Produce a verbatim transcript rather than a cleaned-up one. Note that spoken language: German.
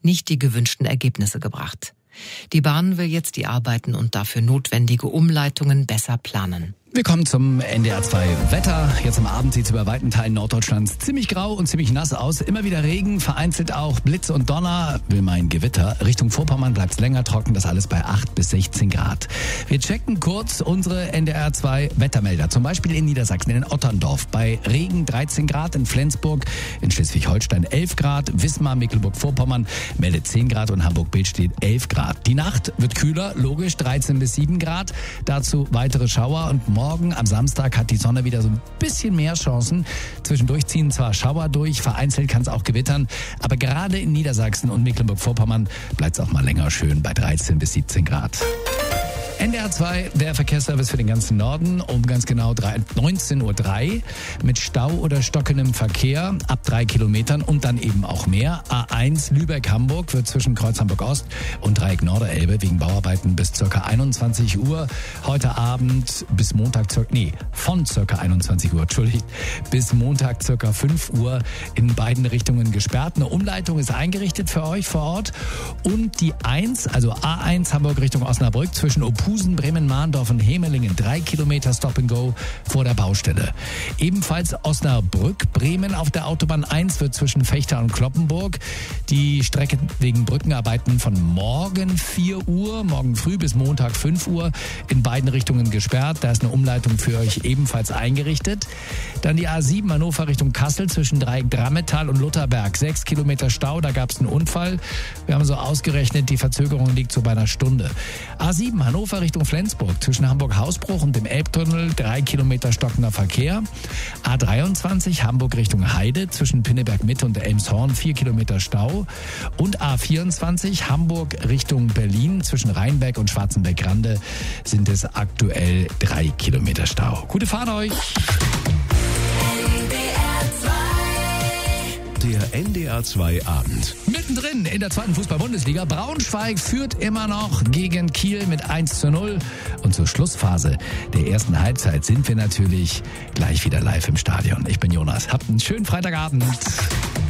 nicht die gewünschten Ergebnisse gebracht. Die Bahn will jetzt die Arbeiten und dafür notwendige Umleitungen besser planen. Wir kommen zum N D R zwei Wetter. Jetzt am Abend sieht es über weiten Teilen Norddeutschlands ziemlich grau und ziemlich nass aus. Immer wieder Regen, vereinzelt auch Blitz und Donner, will mein Gewitter. Richtung Vorpommern bleibt es länger trocken, das alles bei acht bis sechzehn Grad. Wir checken kurz unsere N D R zwei Wettermelder. Zum Beispiel in Niedersachsen, in Otterndorf. Bei Regen dreizehn Grad, in Flensburg, in Schleswig-Holstein elf Grad, Wismar, Mecklenburg-Vorpommern meldet zehn Grad und Hamburg-Bild steht elf Grad. Die Nacht wird kühler, logisch dreizehn bis sieben Grad. Dazu weitere Schauer und morgen Morgen am Samstag hat die Sonne wieder so ein bisschen mehr Chancen. Zwischendurch ziehen zwar Schauer durch, vereinzelt kann es auch gewittern, aber gerade in Niedersachsen und Mecklenburg-Vorpommern bleibt es auch mal länger schön bei dreizehn bis siebzehn Grad. N D R zwei, der Verkehrsservice für den ganzen Norden, um ganz genau neunzehn Uhr drei mit Stau oder stockendem Verkehr ab drei Kilometern und dann eben auch mehr. A eins Lübeck-Hamburg wird zwischen Kreuz Hamburg-Ost und Dreieck Norderelbe wegen Bauarbeiten bis ca. einundzwanzig Uhr. Heute Abend bis Montag, nee, von ca. einundzwanzig Uhr, entschuldigt, bis Montag ca. fünf Uhr in beiden Richtungen gesperrt. Eine Umleitung ist eingerichtet für euch vor Ort. Und die eins, also A eins Hamburg Richtung Osnabrück zwischen Opusen, Bremen, Mahndorf und Hemelingen, drei Kilometer Stop and Go vor der Baustelle. Ebenfalls Osnabrück, Bremen auf der Autobahn eins wird zwischen Fechter und Kloppenburg. Die Strecke wegen Brückenarbeiten von morgen vier Uhr, morgen früh bis Montag fünf Uhr in beiden Richtungen gesperrt. Da ist eine Umleitung für euch ebenfalls eingerichtet. Dann die A sieben Hannover Richtung Kassel zwischen Dreieck Drammetal und Lutherberg. Sechs Kilometer Stau, da gab es einen Unfall. Wir haben so ausgerechnet, die Verzögerung liegt so bei einer Stunde. A sieben Hannover Richtung Flensburg zwischen Hamburg-Hausbruch und dem Elbtunnel, drei Kilometer stockender Verkehr. A dreiundzwanzig Hamburg Richtung Heide zwischen Pinneberg-Mitte und Elmshorn, vier Kilometer Stau. Und A vierundzwanzig Hamburg Richtung Berlin zwischen Rheinberg und Schwarzenberg-Rande sind es aktuell drei Kilometer Stau. Gute Fahrt euch! Der N D R zwei Abend. Mittendrin in der zweiten Fußball-Bundesliga. Braunschweig führt immer noch gegen Kiel mit eins zu null. Und zur Schlussphase der ersten Halbzeit sind wir natürlich gleich wieder live im Stadion. Ich bin Jonas. Habt einen schönen Freitagabend.